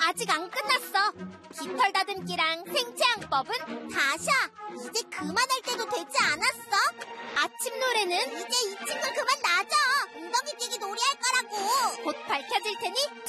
아직 안 끝났어. 깃털 다듬기랑 생체항법은 다샤, 이제 그만할 때도 되지 않았어? 아침 노래는 이제 이 친구 그만 놔줘. 엉덩이 뛰기 놀이할 거라고. 곧 밝혀질 테니